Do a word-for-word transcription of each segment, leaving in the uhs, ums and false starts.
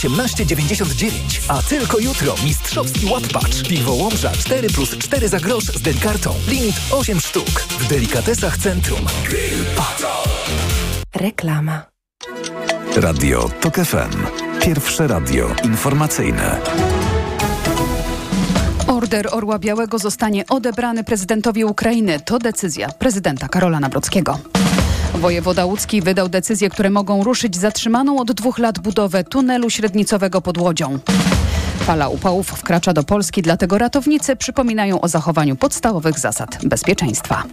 osiemnaście dziewięćdziesiąt dziewięć, a tylko jutro mistrzowski Łap-Patch. Piwo Łomża cztery plus cztery za grosz z delikartą. Limit osiem sztuk. W Delikatesach Centrum. Reklama. Radio TOK F M. Pierwsze radio informacyjne. Order Orła Białego zostanie odebrany prezydentowi Ukrainy. To decyzja prezydenta Karola Nawrockiego. Wojewoda łódzki wydał decyzje, które mogą ruszyć zatrzymaną od dwóch lat budowę tunelu średnicowego pod Łodzią. Fala upałów wkracza do Polski, dlatego ratownicy przypominają o zachowaniu podstawowych zasad bezpieczeństwa.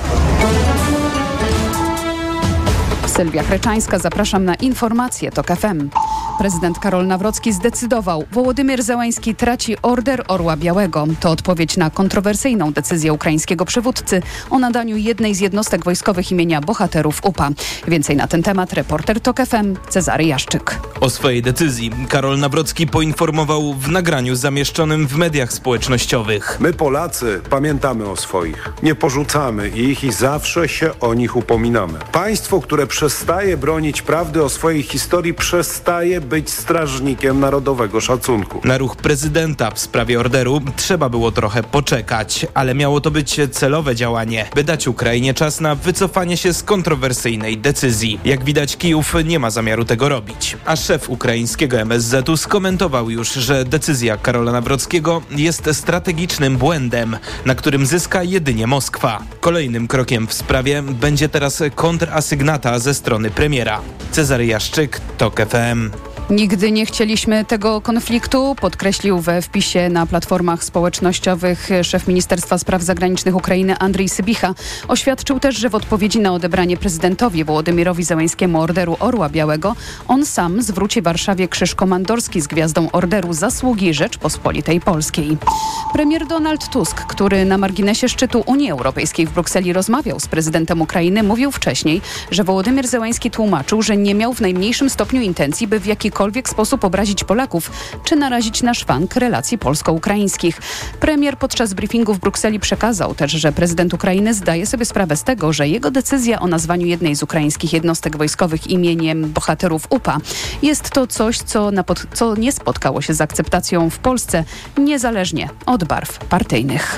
Sylwia Chreczańska, zapraszam na informacje TOK F M. Prezydent Karol Nawrocki zdecydował, Wołodymyr Zełański traci Order Orła Białego. To odpowiedź na kontrowersyjną decyzję ukraińskiego przywódcy o nadaniu jednej z jednostek wojskowych imienia bohaterów U P A. Więcej na ten temat reporter TOK F M Cezary Jaszczyk. O swojej decyzji Karol Nawrocki poinformował w nagraniu zamieszczonym w mediach społecznościowych. My Polacy pamiętamy o swoich, nie porzucamy ich i zawsze się o nich upominamy. Państwo, które przestaje bronić prawdy o swojej historii, przestaje być strażnikiem narodowego szacunku. Na ruch prezydenta w sprawie orderu trzeba było trochę poczekać, ale miało to być celowe działanie, by dać Ukrainie czas na wycofanie się z kontrowersyjnej decyzji. Jak widać, Kijów nie ma zamiaru tego robić. A szef ukraińskiego M S Z u skomentował już, że decyzja Karola Nawrockiego jest strategicznym błędem, na którym zyska jedynie Moskwa. Kolejnym krokiem w sprawie będzie teraz kontrasygnata ze strony premiera. Cezary Jaszczyk, TOK F M. Nigdy nie chcieliśmy tego konfliktu, podkreślił we wpisie na platformach społecznościowych szef Ministerstwa Spraw Zagranicznych Ukrainy Andrzej Sybicha. Oświadczył też, że w odpowiedzi na odebranie prezydentowi Wołodymyrowi Zełańskiemu Orderu Orła Białego on sam zwróci Warszawie krzyż komandorski z gwiazdą Orderu Zasługi Rzeczpospolitej Polskiej. Premier Donald Tusk, który na marginesie szczytu Unii Europejskiej w Brukseli rozmawiał z prezydentem Ukrainy, mówił wcześniej, że Wołodymyr Zełański tłumaczył, że nie miał w najmniejszym stopniu intencji, by w jakikolwiek sposób obrazić Polaków czy narazić na szwank relacji polsko-ukraińskich. Premier podczas briefingu w Brukseli przekazał też, że prezydent Ukrainy zdaje sobie sprawę z tego, że jego decyzja o nazwaniu jednej z ukraińskich jednostek wojskowych imieniem bohaterów U P A jest to coś, co, na pod, co nie spotkało się z akceptacją w Polsce, niezależnie od barw partyjnych.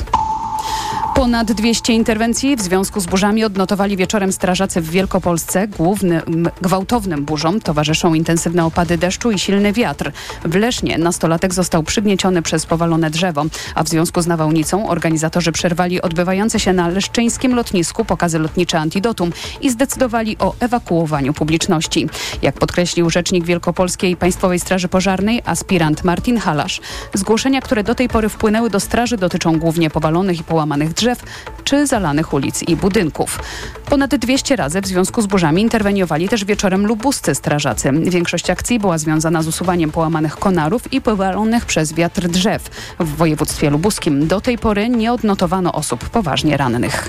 Ponad dwieście interwencji w związku z burzami odnotowali wieczorem strażacy w Wielkopolsce. Głównym gwałtownym burzom towarzyszą intensywne opady deszczu i silny wiatr. W Lesznie nastolatek został przygnieciony przez powalone drzewo, a w związku z nawałnicą organizatorzy przerwali odbywające się na leszczyńskim lotnisku pokazy lotnicze Antidotum i zdecydowali o ewakuowaniu publiczności. Jak podkreślił rzecznik Wielkopolskiej Państwowej Straży Pożarnej, aspirant Martin Halasz, zgłoszenia, które do tej pory wpłynęły do straży, dotyczą głównie powalonych i połamanych drzew czy zalanych ulic i budynków. Ponad dwieście razy w związku z burzami interweniowali też wieczorem lubuscy strażacy. Większość akcji była związana z usuwaniem połamanych konarów i powalonych przez wiatr drzew. W województwie lubuskim do tej pory nie odnotowano osób poważnie rannych.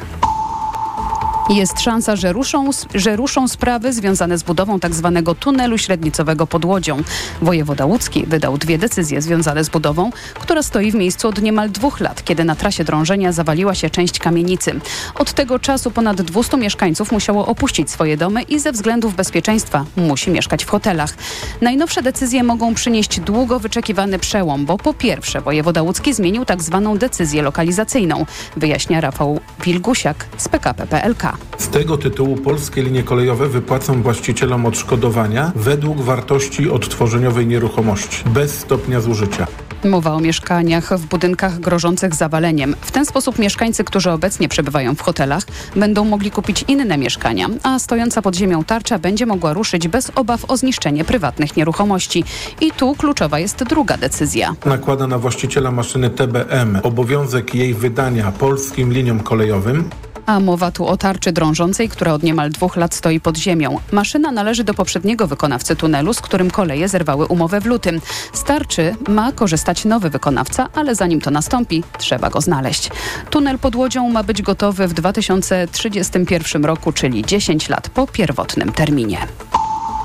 Jest szansa, że ruszą, że ruszą sprawy związane z budową tzw. tunelu średnicowego pod Łodzią. Wojewoda łódzki wydał dwie decyzje związane z budową, która stoi w miejscu od niemal dwóch lat, kiedy na trasie drążenia zawaliła się część kamienicy. Od tego czasu ponad dwieście mieszkańców musiało opuścić swoje domy i ze względów bezpieczeństwa musi mieszkać w hotelach. Najnowsze decyzje mogą przynieść długo wyczekiwany przełom, bo po pierwsze wojewoda łódzki zmienił tzw. decyzję lokalizacyjną, wyjaśnia Rafał Wilgusiak z P K P P L K. Z tego tytułu polskie linie kolejowe wypłacą właścicielom odszkodowania według wartości odtworzeniowej nieruchomości, bez stopnia zużycia. Mowa o mieszkaniach w budynkach grożących zawaleniem. W ten sposób mieszkańcy, którzy obecnie przebywają w hotelach, będą mogli kupić inne mieszkania, a stojąca pod ziemią tarcza będzie mogła ruszyć bez obaw o zniszczenie prywatnych nieruchomości. I tu kluczowa jest druga decyzja. Nakłada na właściciela maszyny T B M obowiązek jej wydania polskim liniom kolejowym. A mowa tu o tarczy drążącej, która od niemal dwóch lat stoi pod ziemią. Maszyna należy do poprzedniego wykonawcy tunelu, z którym koleje zerwały umowę w lutym. Z tarczy ma korzystać nowy wykonawca, ale zanim to nastąpi, trzeba go znaleźć. Tunel pod Łodzią ma być gotowy w dwa tysiące trzydziestym pierwszym roku, czyli dziesięć lat po pierwotnym terminie.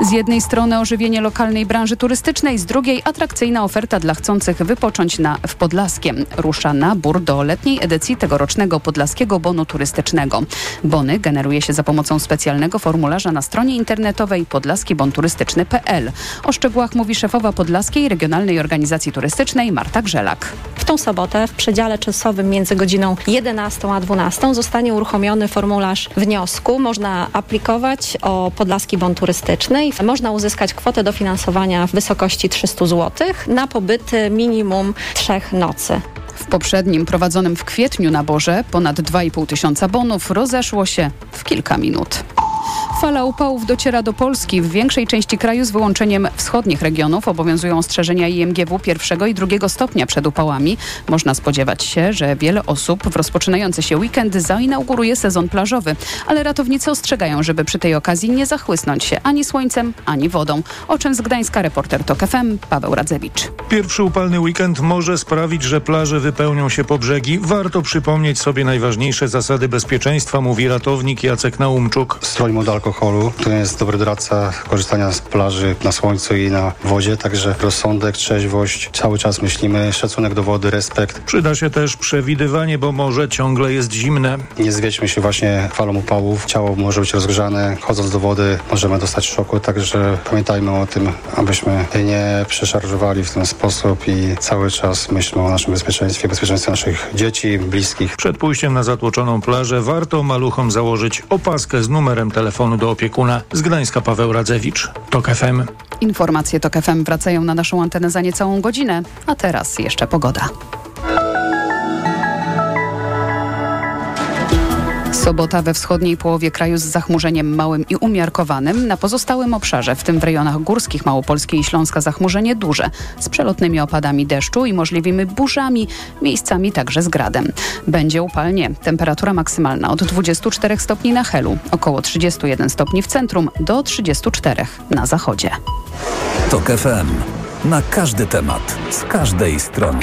Z jednej strony ożywienie lokalnej branży turystycznej, z drugiej atrakcyjna oferta dla chcących wypocząć na, w Podlaskiem. Rusza nabór do letniej edycji tegorocznego Podlaskiego Bonu Turystycznego. Bony generuje się za pomocą specjalnego formularza na stronie internetowej podlaski bon turystyczny kropka p l. O szczegółach mówi szefowa Podlaskiej Regionalnej Organizacji Turystycznej Marta Grzelak. W tą sobotę w przedziale czasowym między godziną jedenastą a dwunastą zostanie uruchomiony formularz wniosku. Można aplikować o Podlaski Bon Turystyczny i można uzyskać kwotę dofinansowania w wysokości trzysta złotych na pobyty minimum trzech nocy. W poprzednim, prowadzonym w kwietniu naborze ponad dwa i pół tysiąca bonów rozeszło się w kilka minut. Fala upałów dociera do Polski. W większej części kraju z wyłączeniem wschodnich regionów obowiązują ostrzeżenia I M G W pierwszego i drugiego stopnia przed upałami. Można spodziewać się, że wiele osób w rozpoczynający się weekend zainauguruje sezon plażowy, ale ratownicy ostrzegają, żeby przy tej okazji nie zachłysnąć się ani słońcem, ani wodą. O czym z Gdańska reporter TOK F M Paweł Radzewicz. Pierwszy upalny weekend może sprawić, że plaże wypełnią się po brzegi. Warto przypomnieć sobie najważniejsze zasady bezpieczeństwa, mówi ratownik Jacek Naumczuk. Stroń od alkoholu. To nie jest dobry doradca korzystania z plaży na słońcu i na wodzie, także rozsądek, trzeźwość, cały czas myślimy, szacunek do wody, respekt. Przyda się też przewidywanie, bo morze ciągle jest zimne. Nie zwiedźmy się właśnie falą upałów. Ciało może być rozgrzane. Chodząc do wody możemy dostać szoku, także pamiętajmy o tym, abyśmy nie przeszarżowali w ten sposób i cały czas myślmy o naszym bezpieczeństwie, bezpieczeństwie naszych dzieci, bliskich. Przed pójściem na zatłoczoną plażę warto maluchom założyć opaskę z numerem telefonu do opiekuna. Z Gdańska Paweł Radzewicz, TOK F M. Informacje TOK F M wracają na naszą antenę za niecałą godzinę, a teraz jeszcze pogoda. Sobota we wschodniej połowie kraju z zachmurzeniem małym i umiarkowanym. Na pozostałym obszarze, w tym w rejonach górskich Małopolski i Śląska, zachmurzenie duże, z przelotnymi opadami deszczu i możliwymi burzami, miejscami także z gradem. Będzie upalnie. Temperatura maksymalna od dwudziestu czterech stopni na Helu, około trzydziestu jeden stopni w centrum, do trzydziestu czterech na zachodzie. TOK F M. Na każdy temat, z każdej strony.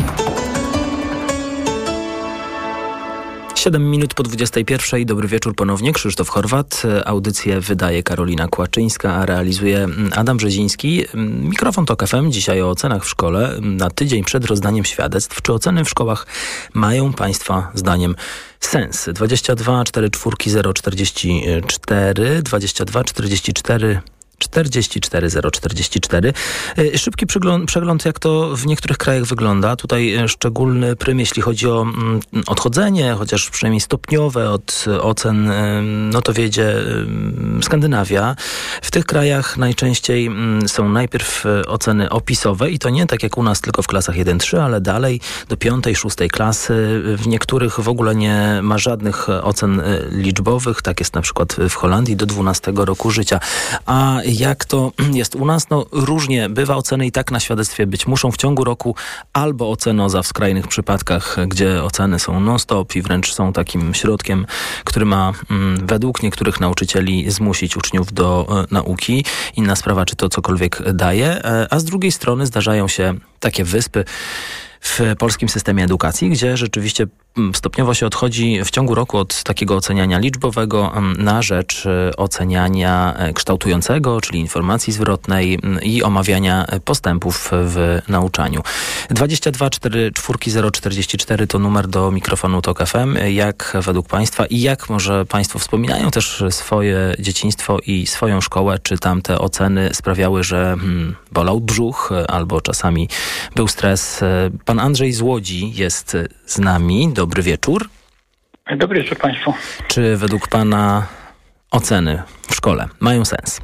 siedem minut po dwudziestej pierwszej. Dobry wieczór ponownie. Krzysztof Chorwat. Audycję wydaje Karolina Kłaczyńska, a realizuje Adam Brzeziński. Mikrofon TOK F M. Dzisiaj o ocenach w szkole. Na tydzień przed rozdaniem świadectw. Czy oceny w szkołach mają Państwa zdaniem sens? dwadzieścia dwa czterdzieści cztery zero czterdzieści cztery, dwadzieścia dwa czterdzieści cztery czterdzieści cztery zero czterdzieści cztery. Szybki przegląd, przegląd, jak to w niektórych krajach wygląda. Tutaj szczególny prym, jeśli chodzi o odchodzenie, chociaż przynajmniej stopniowe od ocen, no to wiedzie Skandynawia. W tych krajach najczęściej są najpierw oceny opisowe i to nie tak jak u nas tylko w klasach jeden trzy, ale dalej do piątej, szóstej klasy. W niektórych w ogóle nie ma żadnych ocen liczbowych. Tak jest na przykład w Holandii do dwunastego roku życia. A jak to jest u nas? No różnie bywa. Oceny i tak na świadectwie być muszą w ciągu roku, albo ocenoza w skrajnych przypadkach, gdzie oceny są non-stop i wręcz są takim środkiem, który ma mm, według niektórych nauczycieli zmusić uczniów do e, nauki. Inna sprawa, czy to cokolwiek daje. E, a z drugiej strony zdarzają się takie wyspy w polskim systemie edukacji, gdzie rzeczywiście stopniowo się odchodzi w ciągu roku od takiego oceniania liczbowego na rzecz oceniania kształtującego, czyli informacji zwrotnej i omawiania postępów w nauczaniu. dwadzieścia dwa czterdzieści cztery zero czterdzieści cztery to numer do mikrofonu TOK F M. Jak według Państwa i jak może Państwo wspominają też swoje dzieciństwo i swoją szkołę, czy tam te oceny sprawiały, że hmm, bolał brzuch albo czasami był stres? Pan Andrzej z Łodzi jest z nami. Dobry wieczór. Dobry wieczór Państwu. Czy według Pana oceny w szkole mają sens?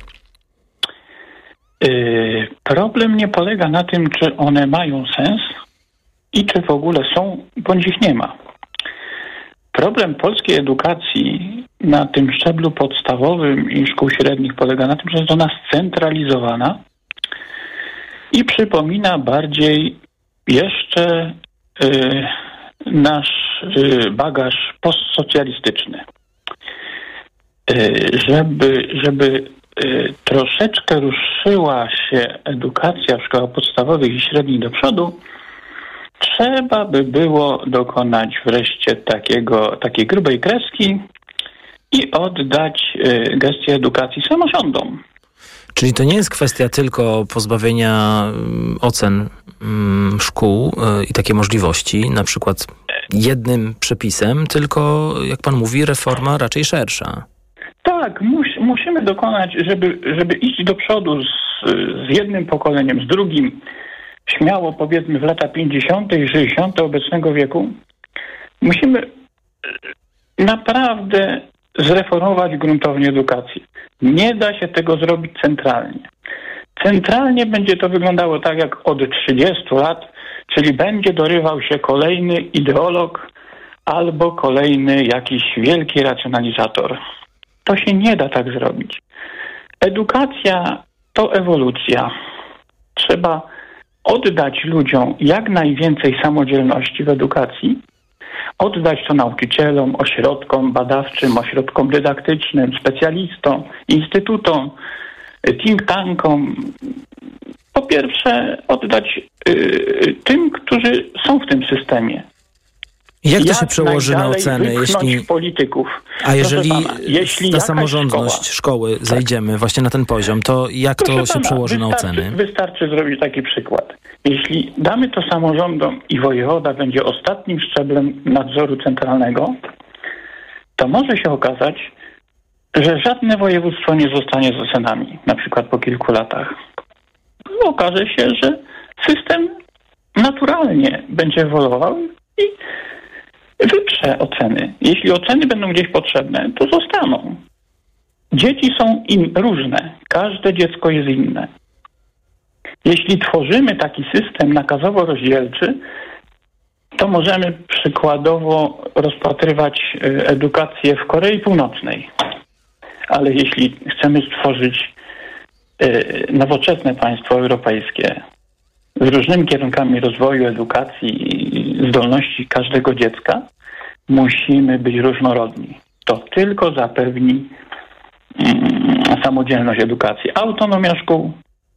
Yy, problem nie polega na tym, czy one mają sens i czy w ogóle są, bądź ich nie ma. Problem polskiej edukacji na tym szczeblu podstawowym i szkół średnich polega na tym, że jest ona scentralizowana i przypomina bardziej jeszcze yy, nasz yy, bagaż postsocjalistyczny. Yy, żeby żeby yy, troszeczkę ruszyła się edukacja w szkołach podstawowych i średnich do przodu, trzeba by było dokonać wreszcie takiego, takiej grubej kreski i oddać yy, gestię edukacji samorządom. Czyli to nie jest kwestia tylko pozbawienia ocen mm, szkół y, i takie możliwości, na przykład jednym przepisem, tylko, jak pan mówi, reforma raczej szersza. Tak, mus, musimy dokonać, żeby, żeby iść do przodu z, z jednym pokoleniem, z drugim, śmiało powiedzmy w lata pięćdziesiąte i sześćdziesiąte obecnego wieku, musimy naprawdę zreformować gruntownie edukację. Nie da się tego zrobić centralnie. Centralnie będzie to wyglądało tak jak od trzydziestu lat, czyli będzie dorywał się kolejny ideolog albo kolejny jakiś wielki racjonalizator. To się nie da tak zrobić. Edukacja to ewolucja. Trzeba oddać ludziom jak najwięcej samodzielności w edukacji, oddać to nauczycielom, ośrodkom badawczym, ośrodkom dydaktycznym, specjalistom, instytutom, think tankom. Po pierwsze, oddać y, tym, którzy są w tym systemie. Jak to się przełoży na oceny, jeśli polityków? A jeżeli, pana, jeśli ta samorządność szkoła, szkoły tak. zajdziemy właśnie na ten poziom, to jak Proszę to się pana, przełoży na wystarczy, oceny? Wystarczy zrobić taki przykład. Jeśli damy to samorządom i wojewoda będzie ostatnim szczeblem nadzoru centralnego, to może się okazać, że żadne województwo nie zostanie z ocenami, na przykład po kilku latach. Okaże się, że system naturalnie będzie ewoluował i wyprze oceny. Jeśli oceny będą gdzieś potrzebne, to zostaną. Dzieci są in, różne. Każde dziecko jest inne. Jeśli tworzymy taki system nakazowo-rozdzielczy, to możemy przykładowo rozpatrywać edukację w Korei Północnej. Ale jeśli chcemy stworzyć nowoczesne państwo europejskie z różnymi kierunkami rozwoju, edukacji i zdolności każdego dziecka, musimy być różnorodni. To tylko zapewni mm, samodzielność edukacji. Autonomia szkół,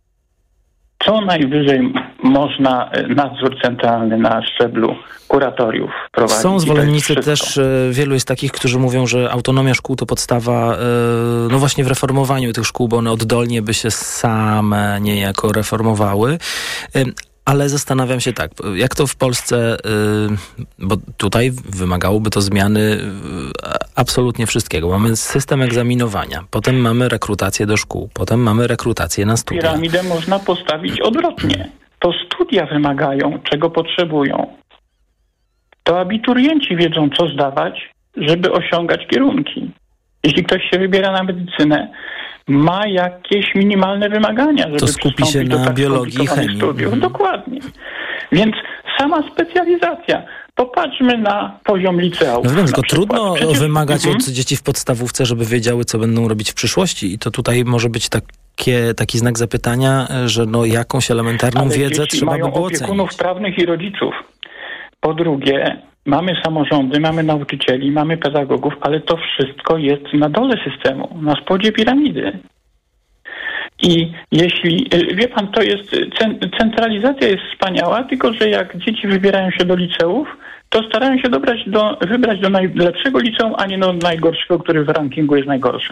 co najwyżej można nadzór centralny na szczeblu kuratoriów prowadzić. Są zwolennicy też, wielu jest takich, którzy mówią, że autonomia szkół to podstawa, no właśnie w reformowaniu tych szkół, bo one oddolnie by się same niejako reformowały. Ale zastanawiam się tak, jak to w Polsce, bo tutaj wymagałoby to zmiany absolutnie wszystkiego. Mamy system egzaminowania, potem mamy rekrutację do szkół, potem mamy rekrutację na studia. Piramidę można postawić odwrotnie. To studia wymagają, czego potrzebują. To abiturienci wiedzą, co zdawać, żeby osiągać kierunki. Jeśli ktoś się wybiera na medycynę, ma jakieś minimalne wymagania, żeby to skupi się na tak biologii i chemii. Studiów. Mhm. Dokładnie. Więc sama specjalizacja. Popatrzmy na poziom liceum. No wiem, tylko trudno Przecież... wymagać mhm. od dzieci w podstawówce, żeby wiedziały, co będą robić w przyszłości. I to tutaj może być takie, taki znak zapytania, że no jakąś elementarną Ale wiedzę dzieci trzeba mają by było opiekunów ocenić. prawnych i rodziców. Po drugie, mamy samorządy, mamy nauczycieli, mamy pedagogów, ale to wszystko jest na dole systemu, na spodzie piramidy. I jeśli, wie pan, to jest, centralizacja jest wspaniała, tylko że jak dzieci wybierają się do liceów, to starają się dobrać do, wybrać do najlepszego liceum, a nie do najgorszego, który w rankingu jest najgorszy.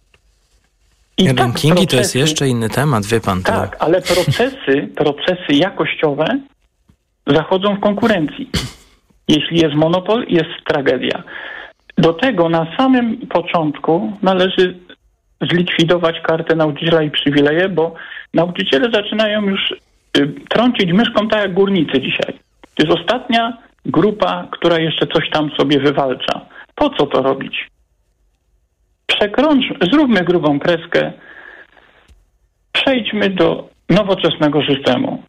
I tak rankingi procesy, to jest jeszcze inny temat, wie pan. To... Tak, ale procesy, procesy jakościowe zachodzą w konkurencji. Jeśli jest monopol, jest tragedia. Do tego na samym początku należy zlikwidować kartę nauczyciela i przywileje, bo nauczyciele zaczynają już y, trącić myszką tak jak górnicy dzisiaj. To jest ostatnia grupa, która jeszcze coś tam sobie wywalcza. Po co to robić? Przekrączmy, zróbmy grubą kreskę, przejdźmy do nowoczesnego systemu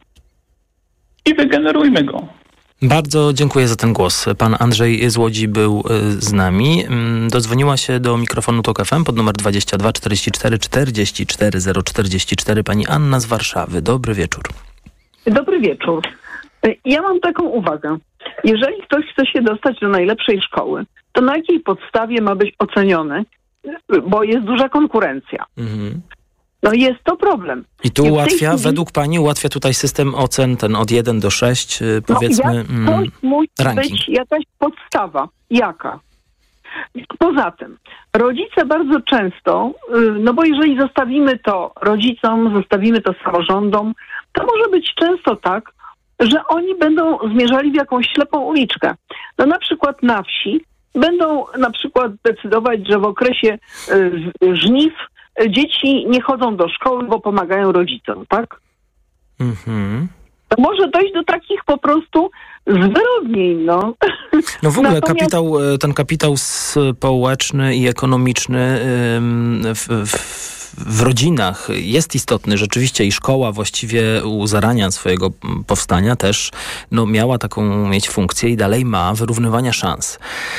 i wygenerujmy go. Bardzo dziękuję za ten głos. Pan Andrzej z Łodzi był z nami. Dodzwoniła się do mikrofonu Tok F M pod numer dwadzieścia dwa czterdzieści cztery czterdzieści cztery zero czterdzieści cztery pani Anna z Warszawy. Dobry wieczór. Dobry wieczór. Ja mam taką uwagę. Jeżeli ktoś chce się dostać do najlepszej szkoły, to na jakiej podstawie ma być oceniony? Bo jest duża konkurencja. Mhm. No jest to problem. I tu I ułatwia, chwili... według pani, ułatwia tutaj system ocen, ten od jeden do sześciu, powiedzmy, no, jak, to musi ranking. być jakaś podstawa. Jaka? Poza tym, rodzice bardzo często, no bo jeżeli zostawimy to rodzicom, zostawimy to samorządom, to może być często tak, że oni będą zmierzali w jakąś ślepą uliczkę. No na przykład na wsi będą na przykład decydować, że w okresie y, żniw dzieci nie chodzą do szkoły, bo pomagają rodzicom, tak? Mhm. To może dojść do takich po prostu zwyrodnień, no. No w ogóle Natomiast... kapitał, ten kapitał społeczny i ekonomiczny w, w, w rodzinach jest istotny. Rzeczywiście i szkoła właściwie u zarania swojego powstania też no, miała taką mieć funkcję i dalej ma wyrównywania szans.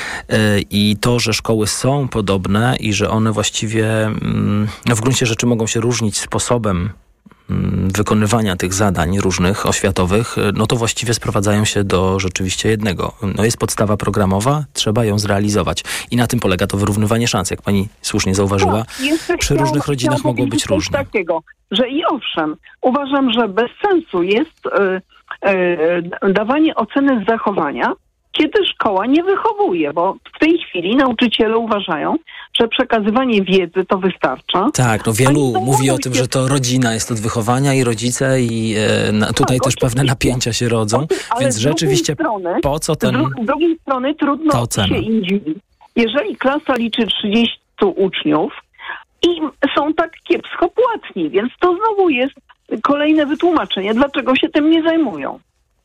I to, że szkoły są podobne i że one właściwie no, w gruncie rzeczy mogą się różnić sposobem wykonywania tych zadań różnych oświatowych, no to właściwie sprowadzają się do rzeczywiście jednego. No jest podstawa programowa, trzeba ją zrealizować. I na tym polega to wyrównywanie szans, jak pani słusznie zauważyła. No, przy różnych rodzinach mogło być różnie. Takiego, że i owszem, uważam, że bez sensu jest y, y, dawanie oceny z zachowania, kiedy szkoła nie wychowuje, bo w tej chwili nauczyciele uważają, że przekazywanie wiedzy to wystarcza. Tak, no wielu mówi o tym, że to rodzina jest od wychowania i rodzice i e, na, tutaj tak, też pewne napięcia się rodzą, ale więc rzeczywiście strony, po co ten... Z drugiej strony trudno się im dziwić. Jeżeli klasa liczy trzydziestu uczniów i są tak kiepsko płatni, więc to znowu jest kolejne wytłumaczenie, dlaczego się tym nie zajmują.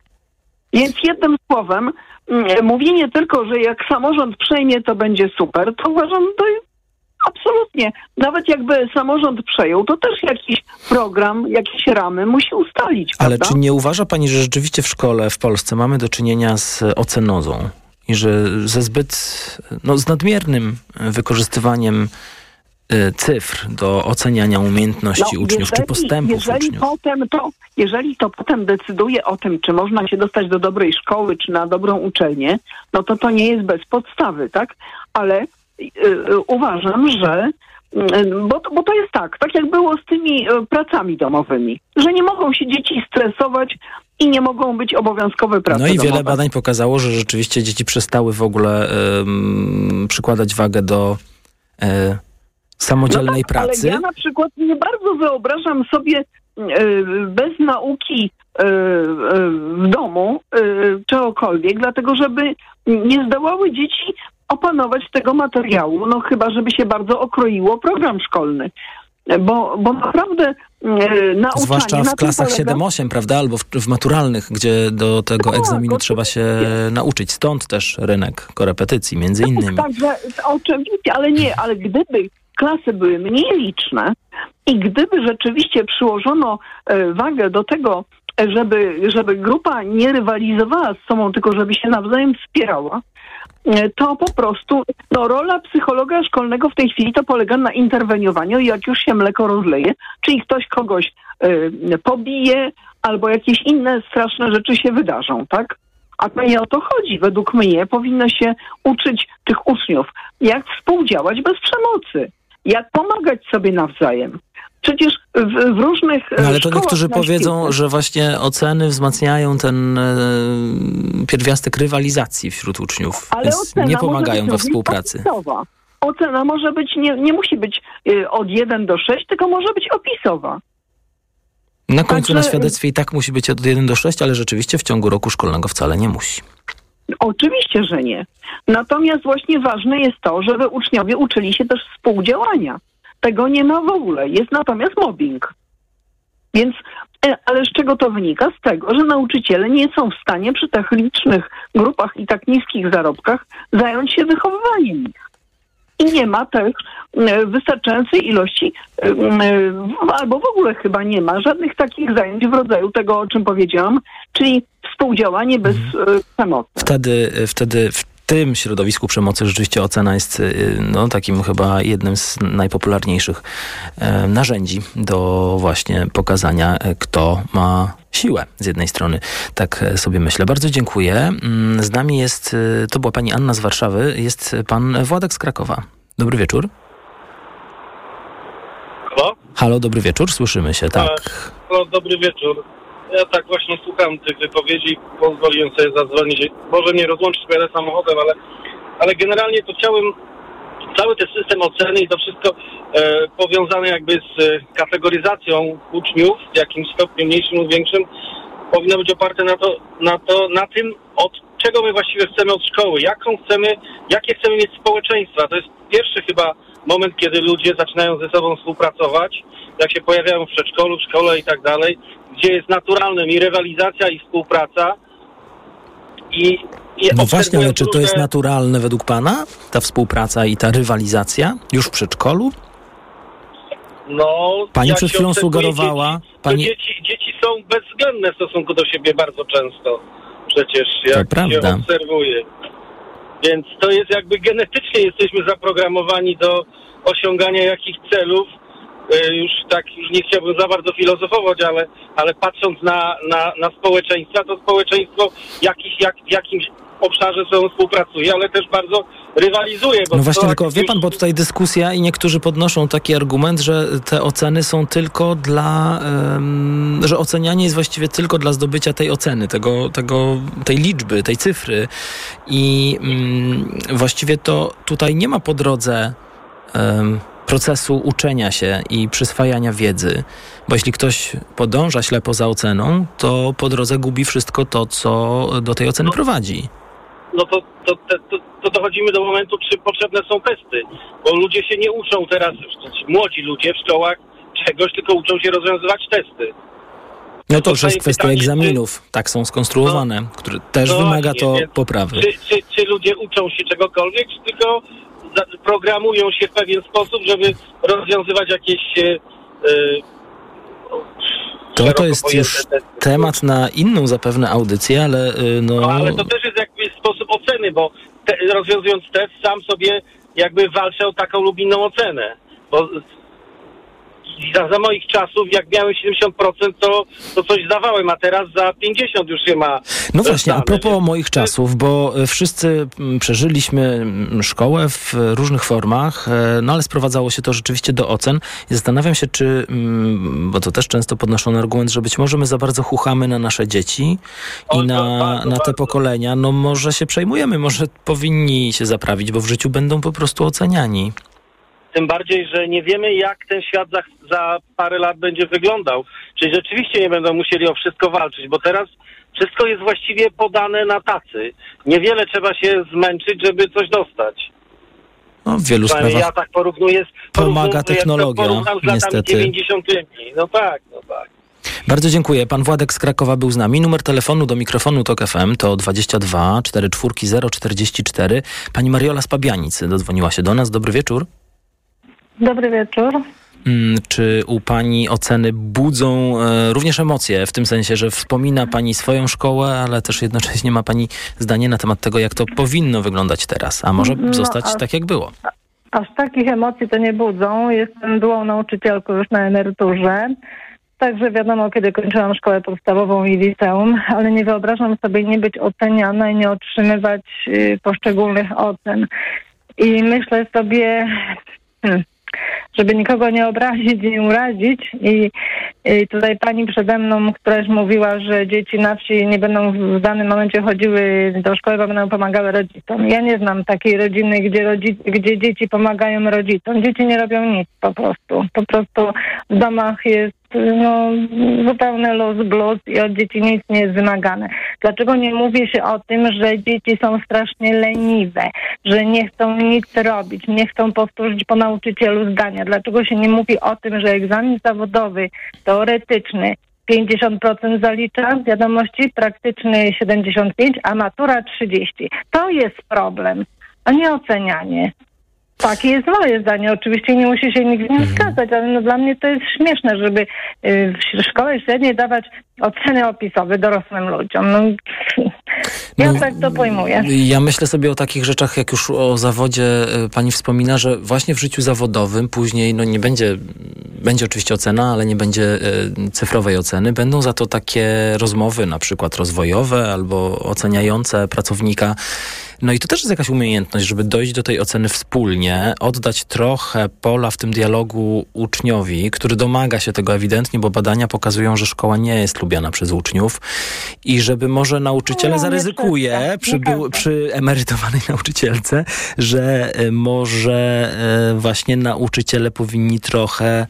Więc jednym słowem, mówienie tylko, że jak samorząd przejmie, to będzie super, to uważam, to absolutnie. Nawet jakby samorząd przejął, to też jakiś program, jakieś ramy musi ustalić. Ale prawda? czy nie uważa pani, że rzeczywiście w szkole w Polsce mamy do czynienia z ocenozą i że ze zbyt, no z nadmiernym wykorzystywaniem cyfr do oceniania umiejętności no, uczniów, jeżeli, czy postępów jeżeli uczniów? Potem to, jeżeli to potem decyduje o tym, czy można się dostać do dobrej szkoły, czy na dobrą uczelnię, no to to nie jest bez podstawy, tak? Ale y, y, uważam, że y, bo, bo to jest tak, tak jak było z tymi y, pracami domowymi, że nie mogą się dzieci stresować i nie mogą być obowiązkowe prace No i domowe. wiele badań pokazało, że rzeczywiście dzieci przestały w ogóle y, przykładać wagę do y, samodzielnej no tak, pracy. Ale ja na przykład nie bardzo wyobrażam sobie y, bez nauki y, y, w domu y, czegokolwiek, dlatego żeby nie zdołały dzieci opanować tego materiału, no chyba żeby się bardzo okroiło program szkolny. Bo, bo naprawdę y, nauczanie... Zwłaszcza w klasach polega... siedem osiem, prawda? Albo w, w maturalnych, gdzie do tego tak, egzaminu trzeba się nauczyć. Stąd też rynek korepetycji, między innymi. Tak, także oczywiście, ale nie, ale gdyby klasy były mniej liczne i gdyby rzeczywiście przyłożono e, wagę do tego, żeby, żeby grupa nie rywalizowała z sobą, tylko żeby się nawzajem wspierała, e, to po prostu no, rola psychologa szkolnego w tej chwili to polega na interweniowaniu i jak już się mleko rozleje, czyli ktoś kogoś e, pobije albo jakieś inne straszne rzeczy się wydarzą, tak? A to nie o to chodzi. Według mnie powinno się uczyć tych uczniów, jak współdziałać bez przemocy. Jak pomagać sobie nawzajem. Przecież w, w różnych no, ale to niektórzy na powiedzą, świecie, że właśnie oceny wzmacniają ten e, pierwiastek rywalizacji wśród uczniów. ale Więc nie pomagają we współpracy. Opisowa. Ocena może być, nie, nie musi być y, od jeden do sześciu, tylko może być opisowa. Na końcu Także, na świadectwie i tak musi być od jeden do sześciu, ale rzeczywiście w ciągu roku szkolnego wcale nie musi. Oczywiście, że nie. Natomiast właśnie ważne jest to, żeby uczniowie uczyli się też współdziałania. Tego nie ma w ogóle. Jest natomiast mobbing. Więc, ale z czego to wynika? Z tego, że nauczyciele nie są w stanie przy tak licznych grupach i tak niskich zarobkach zająć się wychowywaniem ich. I nie ma też wystarczającej ilości, albo w ogóle chyba nie ma żadnych takich zajęć w rodzaju tego, o czym powiedziałam, czyli współdziałanie bez mhm. przemocy. Wtedy, wtedy w tym środowisku przemocy rzeczywiście ocena jest no, takim chyba jednym z najpopularniejszych e, narzędzi do właśnie pokazania, kto ma siłę z jednej strony. Tak sobie myślę. Bardzo dziękuję. Z nami jest, to była pani Anna z Warszawy, jest pan Władek z Krakowa. Dobry wieczór. Halo? Halo, dobry wieczór, słyszymy się, tak. No, dobry wieczór. Ja tak właśnie słucham tych wypowiedzi, pozwoliłem sobie zadzwonić. Może mnie rozłączyć, pojadę samochodem, ale ale generalnie to chciałem cały ten system oceny i to wszystko e, powiązane jakby z e, kategoryzacją uczniów w jakimś stopniu mniejszym lub większym powinno być oparte na to, na to, na tym, od czego my właściwie chcemy od szkoły, jaką chcemy, jakie chcemy mieć społeczeństwa. To jest pierwszy chyba moment, kiedy ludzie zaczynają ze sobą współpracować, jak się pojawiają w przedszkolu, w szkole i tak dalej, gdzie jest naturalnym i rywalizacja, i współpraca. I, i no właśnie, ale czy to różne... jest naturalne według pana? Ta współpraca i ta rywalizacja już w przedszkolu? No, pani przed chwilą sugerowała... Dzieci, pani... dzieci, dzieci są bezwzględne w stosunku do siebie bardzo często. Przecież jak to się prawda. obserwuje. Więc to jest jakby genetycznie jesteśmy zaprogramowani do osiągania jakich celów. Już tak, już nie chciałbym za bardzo filozofować, ale, ale patrząc na, na, na społeczeństwa, to społeczeństwo jakiś, jak, w jakimś obszarze ze sobą współpracuje, ale też bardzo rywalizuje. Bo no właśnie, tylko już... wie pan, bo tutaj dyskusja i niektórzy podnoszą taki argument, że te oceny są tylko dla, um, że ocenianie jest właściwie tylko dla zdobycia tej oceny, tego, tego, tej liczby, tej cyfry i um, właściwie to tutaj nie ma po drodze um, procesu uczenia się i przyswajania wiedzy, bo jeśli ktoś podąża ślepo za oceną, to po drodze gubi wszystko to, co do tej oceny no, prowadzi. No to, to, to, to dochodzimy do momentu, czy potrzebne są testy, bo ludzie się nie uczą teraz, młodzi ludzie w szkołach czegoś, tylko uczą się rozwiązywać testy. No to już jest kwestia pytanie, egzaminów, czy... tak są skonstruowane, no, które też no wymaga właśnie, to poprawy. Czy, czy, czy ludzie uczą się czegokolwiek, czy tylko programują się w pewien sposób, żeby rozwiązywać jakieś... Yy, to, to jest już testy. Temat na inną zapewne audycję, ale yy, no... no... ale to też jest jakby sposób oceny, bo te, rozwiązując test sam sobie jakby walczę o taką lub inną ocenę, bo za, za moich czasów, jak miałem siedemdziesiąt procent, to, to coś zdawałem, a teraz za pięćdziesiąt już się ma. No właśnie, zdane, a propos więc... moich czasów, bo wszyscy przeżyliśmy szkołę w różnych formach, no ale sprowadzało się to rzeczywiście do ocen. I zastanawiam się, czy, bo to też często podnoszony argument, że być może my za bardzo chuchamy na nasze dzieci i na, bardzo, na te bardzo. pokolenia. No może się przejmujemy, może powinni się zaprawić, bo w życiu będą po prostu oceniani. Tym bardziej, że nie wiemy, jak ten świat za, za parę lat będzie wyglądał. Czyli rzeczywiście nie będą musieli o wszystko walczyć, bo teraz wszystko jest właściwie podane na tacy. Niewiele trzeba się zmęczyć, żeby coś dostać. No, w wielu sprawach ja tak porównuję, pomaga technologia, z niestety. dziewięćdziesiątymi. No tak, no tak. Bardzo dziękuję. Pan Władek z Krakowa był z nami. Numer telefonu do mikrofonu Tok F M to dwadzieścia dwa czterdzieści cztery zero czterdzieści cztery. Pani Mariola z Pabianic dodzwoniła się do nas. Dobry wieczór. Dobry wieczór. Czy u pani oceny budzą e, również emocje, w tym sensie, że wspomina pani swoją szkołę, ale też jednocześnie ma pani zdanie na temat tego, jak to powinno wyglądać teraz, a może no, zostać aż, tak, jak było? Aż takich emocji to nie budzą. Jestem byłą nauczycielką już na emeryturze. Także wiadomo, kiedy kończyłam szkołę podstawową i liceum, ale nie wyobrażam sobie nie być oceniana i nie otrzymywać y, poszczególnych ocen. I myślę sobie... Hmm, żeby nikogo nie obrazić i nie urazić. I, I tutaj pani przede mną, która już mówiła, że dzieci na wsi nie będą w danym momencie chodziły do szkoły, bo będą pomagały rodzicom. Ja nie znam takiej rodziny, gdzie, rodzi- gdzie dzieci pomagają rodzicom. Dzieci nie robią nic po prostu. Po prostu w domach jest no, zupełny luz, blues i od dzieci nic nie jest wymagane. Dlaczego nie mówi się o tym, że dzieci są strasznie leniwe, że nie chcą nic robić, nie chcą powtórzyć po nauczycielu zdania? Dlaczego się nie mówi o tym, że egzamin zawodowy, teoretyczny pięćdziesiąt procent zalicza wiadomości, praktyczny siedemdziesiąt pięć procent, a matura trzydzieści procent? To jest problem, a nie ocenianie. Takie jest moje zdanie. Oczywiście nie musi się nikt z nim zgadzać, ale no dla mnie to jest śmieszne, żeby y, w szkole średniej dawać oceny opisowe dorosłym ludziom. No, ja no, tak to pojmuję. Ja myślę sobie o takich rzeczach, jak już o zawodzie pani wspomina, że właśnie w życiu zawodowym później no nie będzie, będzie oczywiście ocena, ale nie będzie y, cyfrowej oceny. Będą za to takie rozmowy, na przykład rozwojowe albo oceniające pracownika. No i to też jest jakaś umiejętność, żeby dojść do tej oceny wspólnie, oddać trochę pola w tym dialogu uczniowi, który domaga się tego ewidentnie, bo badania pokazują, że szkoła nie jest lubiana przez uczniów i żeby może nauczyciele, zaryzykuję przy, był, przy emerytowanej nauczycielce, że może właśnie nauczyciele powinni trochę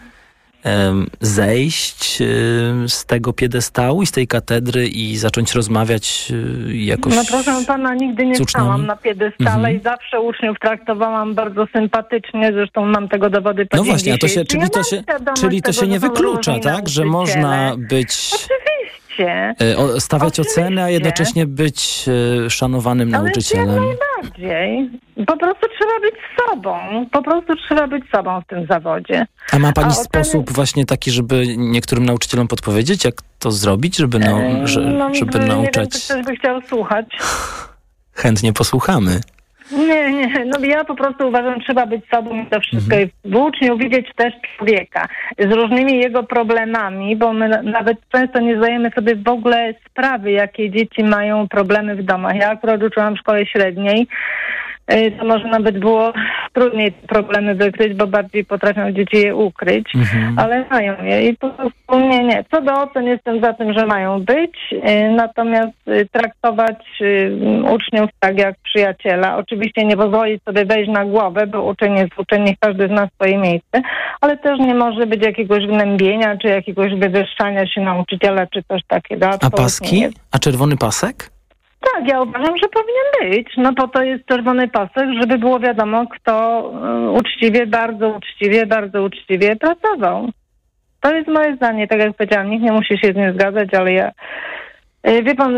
zejść z tego piedestału i z tej katedry i zacząć rozmawiać jakoś. No proszę pana, nigdy nie stałam na piedestale mhm. i zawsze uczniów traktowałam bardzo sympatycznie, zresztą mam tego dowody po No właśnie, a to się, czyli, ja to się, czyli to się nie wyklucza, tak? Że można być... Oczywiście. Stawiać Oczywiście. oceny, a jednocześnie być szanowanym Ale nauczycielem. jak najbardziej. Po prostu trzeba być sobą. Po prostu trzeba być sobą w tym zawodzie. A ma pani a sposób oceny... właśnie taki, żeby niektórym nauczycielom podpowiedzieć, jak to zrobić, żeby, no, że, no, żeby nie nauczać? Wiem, czy ktoś by chciał słuchać. Chętnie posłuchamy. Nie, nie, no ja po prostu uważam, że trzeba być sobą i to wszystko mhm. w uczniu widzieć też człowieka z różnymi jego problemami, bo my nawet często nie zdajemy sobie w ogóle sprawy, jakie dzieci mają problemy w domach. Ja akurat uczyłam w szkole średniej, to może nawet było trudniej te problemy wykryć, bo bardziej potrafią dzieci je ukryć, mhm. ale mają je i po prostu nie, nie. Co do ocen jestem za tym, że mają być, natomiast traktować uczniów tak jak przyjaciela. Oczywiście nie pozwolić sobie wejść na głowę, bo uczeń jest uczeń, niech każdy zna swoje miejsce, ale też nie może być jakiegoś gnębienia, czy jakiegoś wywyższania się nauczyciela, czy coś takiego. A paski? A czerwony pasek? Tak, ja uważam, że powinien być. No po to jest czerwony pasek, żeby było wiadomo, kto uczciwie, bardzo uczciwie, bardzo uczciwie pracował. To jest moje zdanie, tak jak powiedziałam, nikt nie musi się z nim zgadzać, ale ja... Wie pan...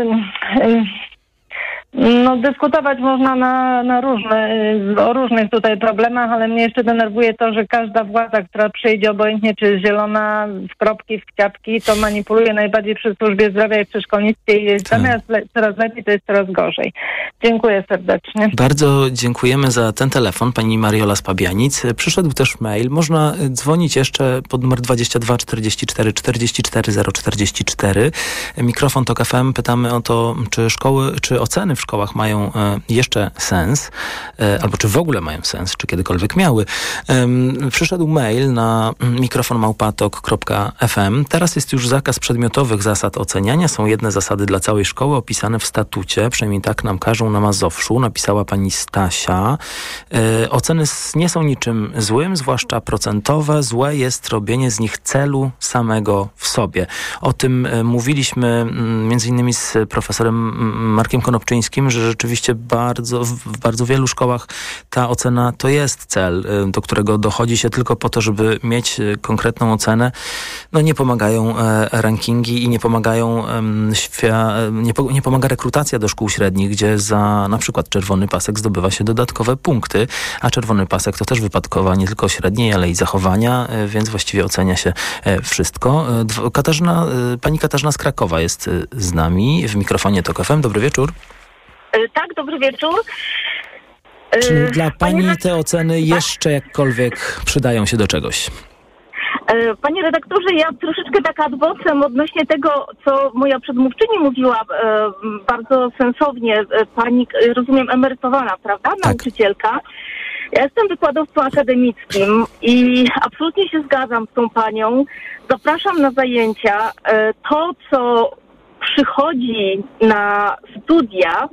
No dyskutować można na, na różne, o różnych tutaj problemach, ale mnie jeszcze denerwuje to, że każda władza, która przyjdzie obojętnie czy zielona, w kropki, w kwiatki, to manipuluje najbardziej przy służbie zdrowia i przy szkolnictwie i jest zamiast le- coraz lepiej, to jest coraz gorzej. Dziękuję serdecznie. Bardzo dziękujemy za ten telefon, pani Mariola z Pabianic. Przyszedł też mail. Można dzwonić jeszcze pod numer dwadzieścia dwa czterdzieści cztery czterdzieści cztery zero czterdzieści cztery. Mikrofon Tok F M. Pytamy o to, czy szkoły, czy oceny w szkołach mają jeszcze sens, albo czy w ogóle mają sens, czy kiedykolwiek miały. Przyszedł mail na mikrofon małpatok kropka f m. Teraz jest już zakaz przedmiotowych zasad oceniania. Są jedne zasady dla całej szkoły opisane w statucie, przynajmniej tak nam każą na Mazowszu, napisała pani Stasia. Oceny nie są niczym złym, zwłaszcza procentowe. Złe jest robienie z nich celu samego w sobie. O tym mówiliśmy między innymi z profesorem Markiem Konopczyńskim, że rzeczywiście bardzo, w bardzo wielu szkołach ta ocena to jest cel, do którego dochodzi się tylko po to, żeby mieć konkretną ocenę. No nie pomagają rankingi i nie pomagają nie, nie pomaga rekrutacja do szkół średnich, gdzie za na przykład czerwony pasek zdobywa się dodatkowe punkty, a czerwony pasek to też wypadkowa nie tylko średniej, ale i zachowania, więc właściwie ocenia się wszystko. Katarzyna, pani Katarzyna z Krakowa jest z nami w mikrofonie Tok F M. Dobry wieczór. Tak, dobry wieczór. Czy dla pani te oceny jeszcze jakkolwiek przydają się do czegoś? Panie redaktorze, ja troszeczkę tak ad vocem odnośnie tego, co moja przedmówczyni mówiła, bardzo sensownie. Pani, rozumiem, emerytowana, prawda? Nauczycielka. Tak. Ja jestem wykładowcą akademickim i absolutnie się zgadzam z tą panią. Zapraszam na zajęcia. To, co przychodzi na studia,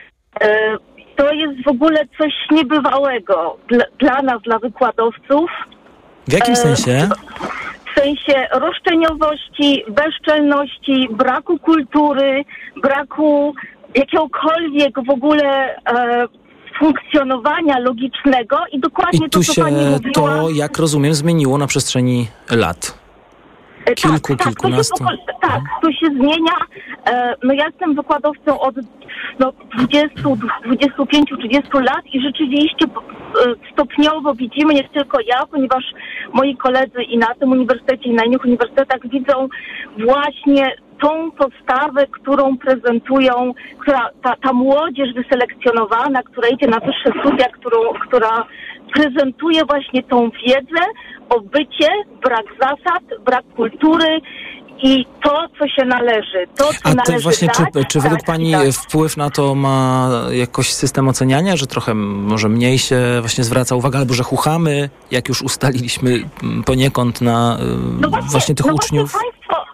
to jest w ogóle coś niebywałego dla, dla nas, dla wykładowców. W jakim sensie? W sensie roszczeniowości, bezczelności, braku kultury, braku jakiegokolwiek w ogóle e, funkcjonowania logicznego i dokładnie I tu to, co się pani mówiła. To, jak rozumiem, zmieniło na przeszczeni lat. Kilku, tak, kilkunastu. Tak, to się, tak, to się zmienia. E, no ja jestem wykładowcą od no, dwudziestu, dwudziestu pięciu, trzydziestu lat i rzeczywiście e, stopniowo widzimy, nie tylko ja, ponieważ moi koledzy i na tym uniwersytecie, i na innych uniwersytetach widzą właśnie tą postawę, którą prezentują, która ta, ta młodzież wyselekcjonowana, która idzie na wyższe studia, którą, która prezentuje właśnie tą wiedzę o bycie, brak zasad, brak kultury i to, co się należy. To, co A to należy właśnie, dać, czy, czy według tak, pani tak. wpływ na to ma jakoś system oceniania, że trochę może mniej się właśnie zwraca uwaga, albo że chuchamy, jak już ustaliliśmy poniekąd na no właśnie, właśnie tych no uczniów? Właśnie państwo, właśnie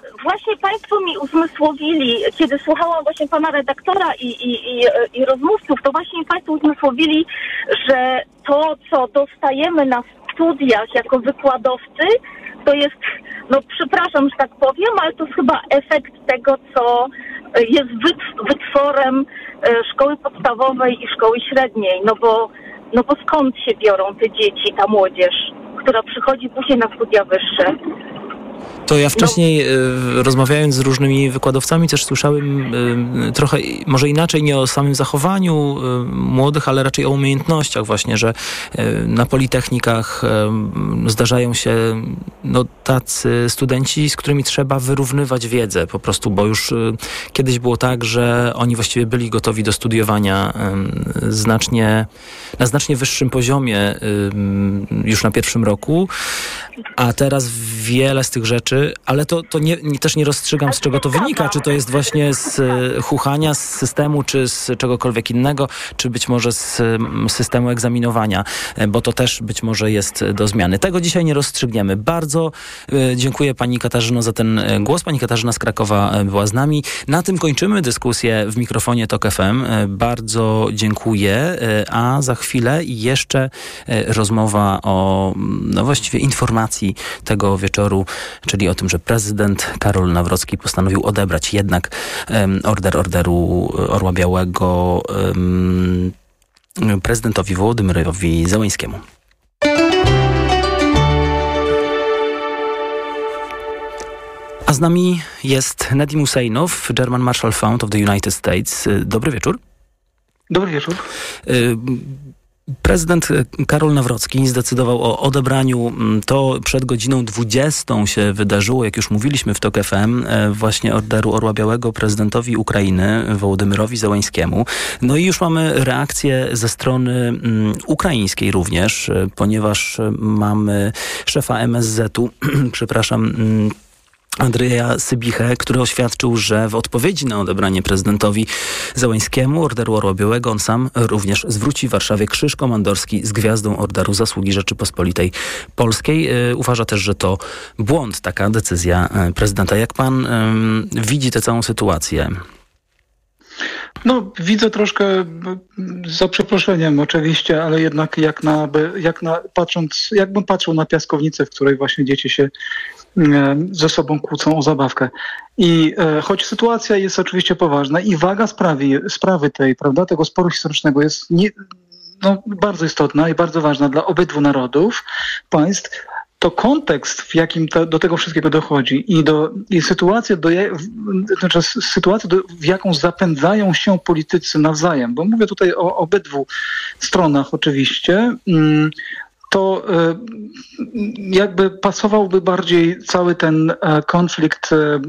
właśnie państwo mi uzmysłowili, kiedy słuchałam właśnie pana redaktora i, i, i, i rozmówców, to właśnie mi państwo uzmysłowili, że to, co dostajemy na studiach jako wykładowcy, to jest, no przepraszam, że tak powiem, ale to jest chyba efekt tego, co jest wytworem szkoły podstawowej i szkoły średniej, no bo, no bo skąd się biorą te dzieci, ta młodzież, która przychodzi później na studia wyższe? To ja wcześniej no. rozmawiając z różnymi wykładowcami też słyszałem trochę może inaczej, nie o samym zachowaniu młodych, ale raczej o umiejętnościach właśnie, że na politechnikach zdarzają się no, tacy studenci, z którymi trzeba wyrównywać wiedzę po prostu, bo już kiedyś było tak, że oni właściwie byli gotowi do studiowania znacznie, na znacznie wyższym poziomie już na pierwszym roku, a teraz wiele z tych rzeczy, ale to, to nie, też nie rozstrzygam, z czego to wynika, czy to jest właśnie z chuchania, z systemu, czy z czegokolwiek innego, czy być może z systemu egzaminowania, bo to też być może jest do zmiany. Tego dzisiaj nie rozstrzygniemy. Bardzo dziękuję pani Katarzyno za ten głos. Pani Katarzyna z Krakowa była z nami. Na tym kończymy dyskusję w mikrofonie Tok F M. Bardzo dziękuję, a za chwilę jeszcze rozmowa o no właściwie informacji tego wieczoru, czyli o tym, że prezydent Karol Nawrocki postanowił odebrać jednak um, order Orderu Orła Białego um, prezydentowi Wołodymyrowi Zełańskiemu. A z nami jest Nedim Husseinow, German Marshall Fund of the United States. Dobry wieczór. Dobry wieczór. Y- Prezydent Karol Nawrocki zdecydował o odebraniu, to przed godziną dwudziestą się wydarzyło, jak już mówiliśmy w Tok F M, właśnie orderu Orła Białego prezydentowi Ukrainy, Wołodymyrowi Zełańskiemu. No i już mamy reakcję ze strony um, ukraińskiej również, ponieważ mamy szefa M S Z-u, przepraszam, um, Andrzeja Sybichę, który oświadczył, że w odpowiedzi na odebranie prezydentowi Zełańskiemu orderu Orła Białego on sam również zwróci w Warszawie krzyż komandorski z gwiazdą Orderu Zasługi Rzeczypospolitej Polskiej. Uważa też, że to błąd, taka decyzja prezydenta. Jak pan um, widzi tę całą sytuację? No, widzę troszkę, za przeproszeniem oczywiście, ale jednak jak na, jak na patrząc, jakbym patrzył na piaskownicę, w której właśnie dzieci się ze sobą kłócą o zabawkę. I e, choć sytuacja jest oczywiście poważna i waga sprawy, sprawy tej, prawda, tego sporu historycznego jest nie, no, bardzo istotna i bardzo ważna dla obydwu narodów, państw, to kontekst, w jakim to, do tego wszystkiego dochodzi i, do, i sytuację, do, znaczy sytuację do, w jaką zapędzają się politycy nawzajem, bo mówię tutaj o obydwu stronach oczywiście, mm, to jakby pasowałby bardziej cały ten konflikt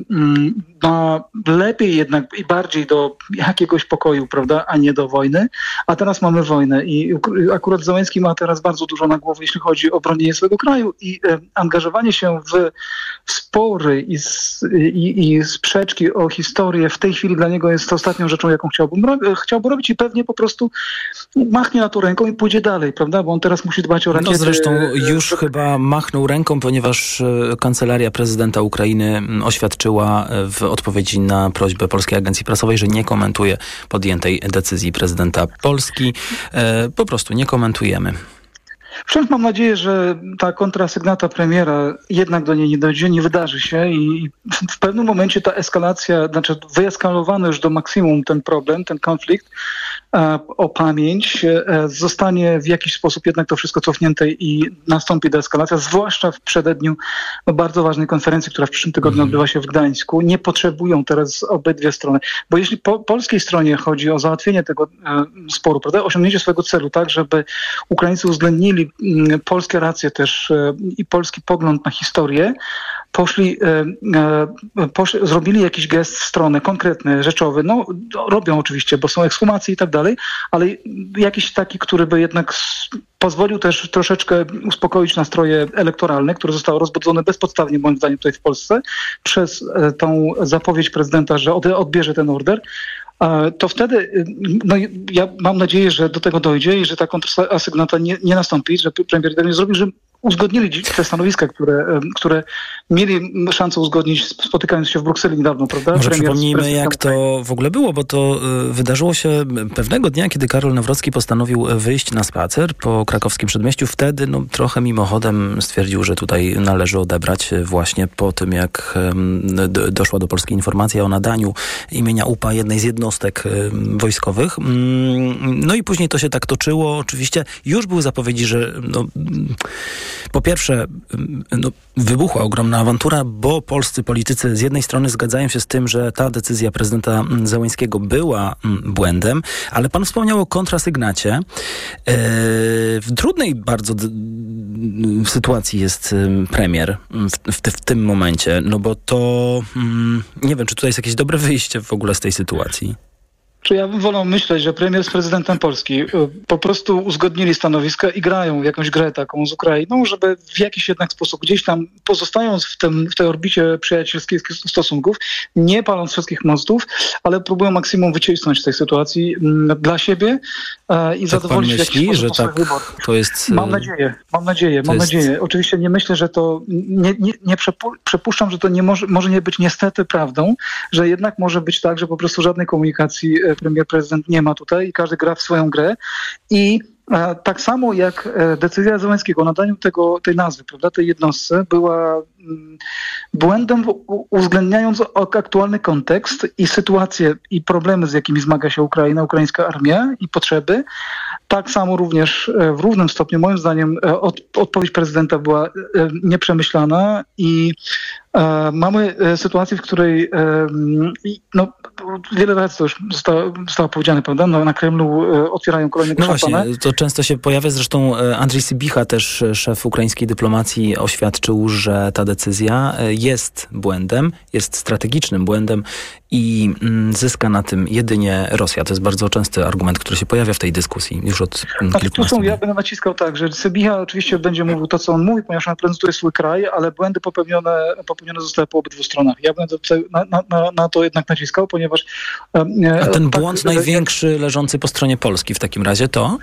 na lepiej jednak i bardziej do jakiegoś pokoju, prawda, a nie do wojny. A teraz mamy wojnę i akurat Zełański ma teraz bardzo dużo na głowie, jeśli chodzi o bronienie swojego kraju i angażowanie się w, w spory i, i, i sprzeczki o historię w tej chwili dla niego jest ostatnią rzeczą, jaką chciałbym, chciałby robić i pewnie po prostu machnie na to ręką i pójdzie dalej, prawda, bo on teraz musi dbać o rakiety. No zresztą już e, chyba machnął ręką, ponieważ Kancelaria Prezydenta Ukrainy oświadczyła w odpowiedzi na prośbę Polskiej Agencji Prasowej, że nie komentuje podjętej decyzji prezydenta Polski. E, po prostu nie komentujemy. Wciąż mam nadzieję, że ta kontrasygnata premiera jednak do niej nie dojdzie, nie wydarzy się i w pewnym momencie ta eskalacja, znaczy wyeskalowany już do maksimum ten problem, ten konflikt e, o pamięć e, zostanie w jakiś sposób jednak to wszystko cofnięte i nastąpi deeskalacja, zwłaszcza w przededniu no, bardzo ważnej konferencji, która w przyszłym tygodniu mm. odbywa się w Gdańsku. Nie potrzebują teraz obydwie strony, bo jeśli po polskiej stronie chodzi o załatwienie tego e, sporu, prawda, osiągnięcie swojego celu, tak, żeby Ukraińcy uwzględnili polskie racje też i polski pogląd na historię, poszli, poszli, zrobili jakiś gest w stronę konkretny, rzeczowy. No, robią oczywiście, bo są ekshumacje i tak dalej, ale jakiś taki, który by jednak pozwolił też troszeczkę uspokoić nastroje elektoralne, które zostały rozbudzone bezpodstawnie, moim zdaniem, tutaj w Polsce, przez tą zapowiedź prezydenta, że odbierze ten order. To wtedy, no ja mam nadzieję, że do tego dojdzie i że ta kontrasygnata nie, nie nastąpi, że premier nie zrobi, że uzgodnili te stanowiska, które, które mieli szansę uzgodnić, spotykając się w Brukseli niedawno, prawda? Może Premier przypomnijmy, jak to w ogóle było, bo to wydarzyło się pewnego dnia, kiedy Karol Nawrocki postanowił wyjść na spacer po krakowskim przedmieściu. Wtedy no, trochę mimochodem stwierdził, że tutaj należy odebrać właśnie po tym, jak d- doszła do Polski informacja o nadaniu imienia U P A jednej z jednostek wojskowych. No i później to się tak toczyło. Oczywiście już były zapowiedzi, że no, po pierwsze no, wybuchła ogromna awantura, bo polscy politycy z jednej strony zgadzają się z tym, że ta decyzja prezydenta Zełenskiego była błędem, ale pan wspomniał o kontrasygnacie. W trudnej bardzo d- sytuacji jest premier w, w, w tym momencie, no bo to nie wiem, czy tutaj jest jakieś dobre wyjście w ogóle z tej sytuacji. Czy ja bym wolał myśleć, że premier z prezydentem Polski po prostu uzgodnili stanowiska i grają w jakąś grę taką z Ukrainą, żeby w jakiś jednak sposób gdzieś tam pozostając w, tym, w tej orbicie przyjacielskich stosunków, nie paląc wszystkich mostów, ale próbują maksimum wycisnąć z tej sytuacji dla siebie e, i tak zadowolić w jakiś sposób że tak wybór. To jest... Mam nadzieję, mam nadzieję, mam jest... nadzieję. Oczywiście nie myślę, że to, nie, nie, nie przepu- przepuszczam, że to nie może, może nie być niestety prawdą, że jednak może być tak, że po prostu żadnej komunikacji premier, prezydent nie ma tutaj i każdy gra w swoją grę i e, tak samo jak e, decyzja Zełenskiego o nadaniu tego, tej nazwy, prawda, tej jednostce była mm, błędem w, u, uwzględniając aktualny kontekst i sytuację i problemy, z jakimi zmaga się Ukraina, ukraińska armia i potrzeby. Tak samo również e, w równym stopniu moim zdaniem e, od, odpowiedź prezydenta była e, nieprzemyślana i e, mamy e, sytuację, w której e, no, wiele razy to już zostało, zostało powiedziane, prawda? No, na Kremlu e, otwierają kolejne No szampana. właśnie, to często się pojawia, zresztą Andrzej Sybicha, też szef ukraińskiej dyplomacji, oświadczył, że ta decyzja jest błędem, jest strategicznym błędem i mm, zyska na tym jedynie Rosja. To jest bardzo częsty argument, który się pojawia w tej dyskusji już od kilkunastu lat. Ja będę naciskał tak, że Sybicha oczywiście będzie mówił to, co on mówi, ponieważ on reprezentuje swój kraj, ale błędy popełnione, popełnione zostały po obydwu stronach. Ja będę na, na, na to jednak naciskał, ponieważ... E, A ten błąd tak, największy leżący po stronie Polski w takim razie to?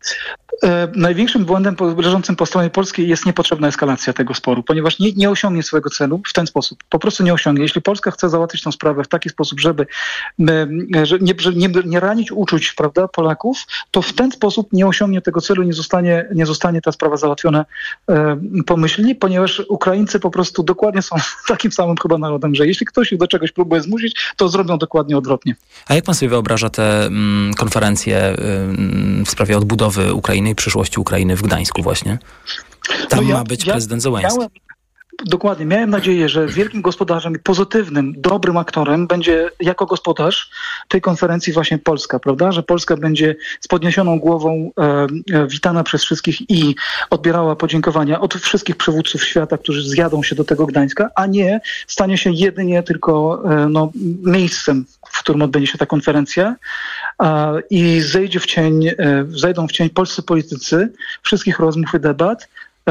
E, największym błędem leżącym po stronie polskiej jest niepotrzebna eskalacja tego sporu, ponieważ nie, nie osiągnie swojego celu w ten sposób. Po prostu nie osiągnie. Jeśli Polska chce załatwić tę sprawę w taki sposób, żeby e, że nie, że nie, nie ranić uczuć, prawda, Polaków, to w ten sposób nie osiągnie tego celu, nie zostanie, nie zostanie ta sprawa załatwiona e, pomyślnie, ponieważ Ukraińcy po prostu dokładnie są takim samym chyba narodem, że jeśli ktoś ich do czegoś próbuje zmusić, to zrobią dokładnie odwrotnie. A jak pan sobie wyobraża te mm, konferencje mm, w sprawie odbudowy Ukrainy i przyszłości Ukrainy w Gdańsku właśnie? Tam no ja, ma być ja, prezydent Zełenski. Miałem, dokładnie. Miałem nadzieję, że wielkim gospodarzem i pozytywnym, dobrym aktorem będzie jako gospodarz tej konferencji właśnie Polska, prawda? Że Polska będzie z podniesioną głową e, e, witana przez wszystkich i odbierała podziękowania od wszystkich przywódców świata, którzy zjadą się do tego Gdańska, a nie stanie się jedynie tylko e, no, miejscem, w którym odbędzie się ta konferencja a, i zejdzie w cień, e, zejdą w cień polscy politycy wszystkich rozmów i debat,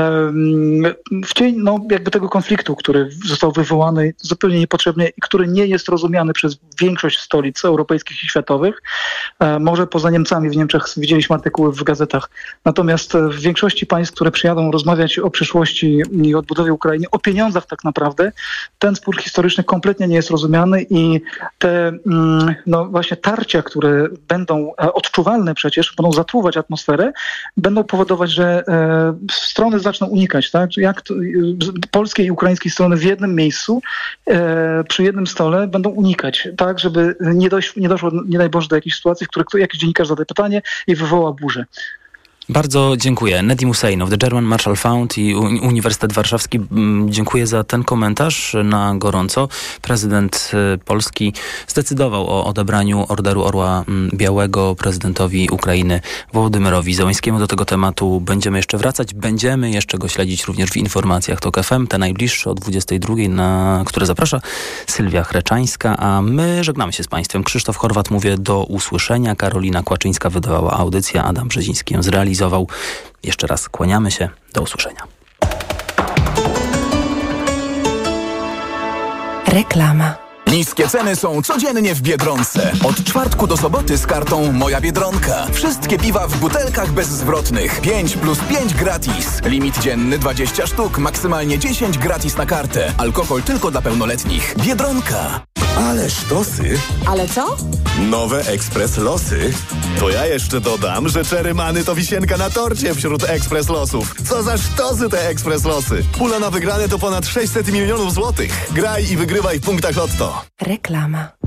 w cień no, jakby tego konfliktu, który został wywołany zupełnie niepotrzebnie i który nie jest rozumiany przez większość stolic europejskich i światowych. Może poza Niemcami w Niemczech widzieliśmy artykuły w gazetach. Natomiast w większości państw, które przyjadą rozmawiać o przyszłości i odbudowie Ukrainy, o pieniądzach tak naprawdę, ten spór historyczny kompletnie nie jest rozumiany i te no, właśnie tarcia, które będą odczuwalne przecież, będą zatruwać atmosferę, będą powodować, że strony zaczną unikać, tak? Jak to, polskiej i ukraińskiej strony w jednym miejscu, e, przy jednym stole będą unikać, tak, żeby nie, dosz, nie doszło, nie daj Boże, do jakiejś sytuacji, w której jakiś dziennikarz zada pytanie i wywoła burzę. Bardzo dziękuję. Nedim Husseinow, The German Marshall Fund i Uniwersytet Warszawski. Dziękuję za ten komentarz na gorąco. Prezydent Polski zdecydował o odebraniu Orderu Orła Białego prezydentowi Ukrainy Wołodymyrowi Zełenskiemu. Do tego tematu będziemy jeszcze wracać. Będziemy jeszcze go śledzić również w informacjach TOK F M. Te najbliższe o dwudziestej drugiej, na które zaprasza Sylwia Chreczańska. A my żegnamy się z Państwem. Krzysztof Horwat, mówię do usłyszenia. Karolina Kłaczyńska wydawała audycję. Adam Brzeziński ją zrealizował. Jeszcze raz kłaniamy się. Do usłyszenia. Reklama. Niskie ceny są codziennie w Biedronce. Od czwartku do soboty z kartą Moja Biedronka. Wszystkie piwa w butelkach bezzwrotnych. pięć plus pięć gratis. Limit dzienny dwadzieścia sztuk, maksymalnie dziesięć gratis na kartę. Alkohol tylko dla pełnoletnich. Biedronka. Ale sztosy. Ale co? Nowe Ekspres Losy. To ja jeszcze dodam, że Czerymany to wisienka na torcie wśród Ekspres Losów. Co za sztosy te Ekspres Losy. Pula na wygrane to ponad sześćset milionów złotych. Graj i wygrywaj w punktach Lotto. Reklama.